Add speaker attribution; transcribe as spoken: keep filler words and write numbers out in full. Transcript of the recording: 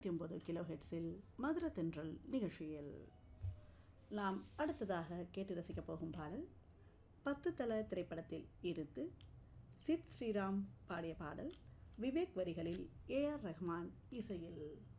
Speaker 1: ஒன்பது கிலோ ஹெட்ஸில் மதுர தென்றல் நிகழ்ச்சியில் நாம் அடுத்ததாக கேட்டு ரசிக்கப் போகும் பாடல் பத்து தல திரைப்படத்தில் இருந்து சித் ஸ்ரீராம் பாடிய பாடல் விவேக் வரிகளில் ஏ ஆர் ரஹ்மான் இசையில்.